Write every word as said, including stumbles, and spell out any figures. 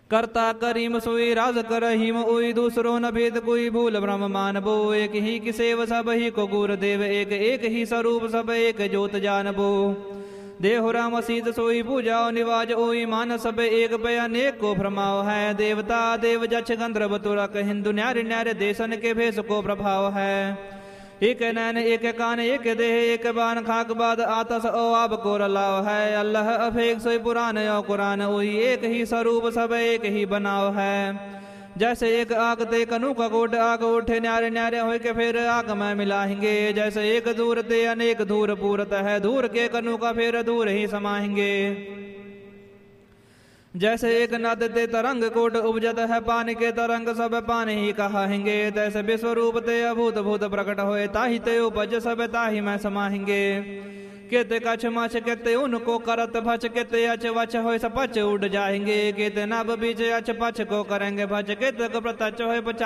करता करीम सोई राज करहीम ओई दूसरो न भेद कोई भूल ब्रह्म मानबो। एक ही की सेव सब ही को गुर देव एक एक ही स्वरूप सब एक जोत जानबो। देहु राम सीत सोई पूजाओ निवाज ओई मान सब एक पे अनेक को भ्रमाओ है। देवता देव जक्ष गंधर्व तुरक हिंदू न्यारे न्यारे देशन के भेष को प्रभाव है। एक नैन एक कान एक देह एक बान खाक बाद आतस ओ आब को रलाव है। अल्लाह अफेक सोई पुराण ओ कुरान वही एक ही स्वरूप सब एक ही बनाव है। जैसे एक आग ते कनु का कोट आग उठे न्यारे न्यारे हो के फिर आग में मिलाएंगे। जैसे एक दूर ते अनेक दूर पूरत है दूर के कनु का फिर दूर ही समाएंगे। जैसे एक नद ते तरंग कोट उपजत है पानी के तरंग सब पानी ही कहाएंगे। तैसे विश्वरूप ते अभूत भूत प्रकट होए ताहि ते उपज सब ताहि में समाएंगे। केते कछ मछ केते उनको करत भच केते अच वच हो सपच उड़ जाएंगे। केते नभ बीच अच पच को करेंगे भच केते प्रतच हो